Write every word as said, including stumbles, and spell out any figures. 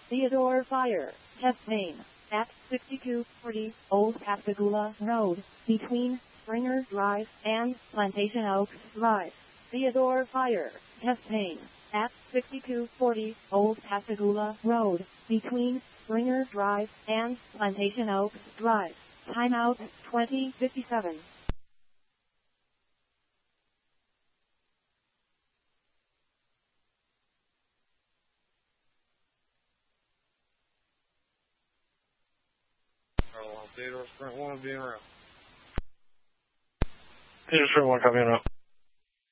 Theodore Fire. Test name. At sixty-two forty Old Pascagoula Road, between Springer Drive and Plantation Oaks Drive. Theodore Fire. Test name. At sixty-two forty Old Pascagoula Road, between Springer Drive and Plantation Oaks Drive. Timeout twenty fifty-seven. Theodore Sprint one being around. Theodore Sprint one coming up.